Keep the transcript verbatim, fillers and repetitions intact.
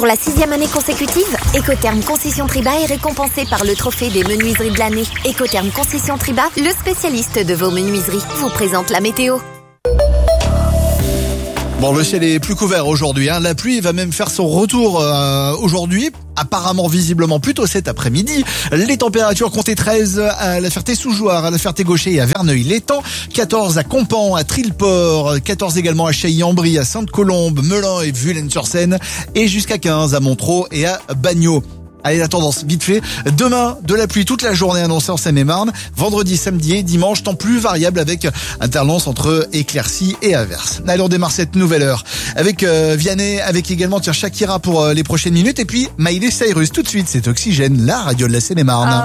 Pour la sixième année consécutive, Écotherme Concession Triba est récompensé par le trophée des menuiseries de l'année. Écotherme Concession Triba, le spécialiste de vos menuiseries, vous présente la météo. Bon, le ciel est plus couvert aujourd'hui, hein. La pluie va même faire son retour euh, aujourd'hui, apparemment visiblement plutôt cet après-midi. Les températures comptaient treize à la Ferté-sous-Jouarre, à la Ferté-Gaucher et à Verneuil-l'Étang, quatorze à Compan, à Trilleport, quatorze également à Chailly-en-Brie, à Sainte-Colombe, Melun et Vulaines-sur-Seine, et jusqu'à quinze à Montreux et à Bagnols. Allez, la tendance, vite fait. Demain, de la pluie toute la journée annoncée en Seine-et-Marne. Vendredi, samedi et dimanche, temps plus variable avec alternance entre éclaircies et averses. Allez, on démarre cette nouvelle heure avec euh, Vianney, avec également tiens, Shakira pour euh, les prochaines minutes. Et puis, Miley Cyrus, tout de suite, c'est Oxygène, la radio de la Seine-et-Marne.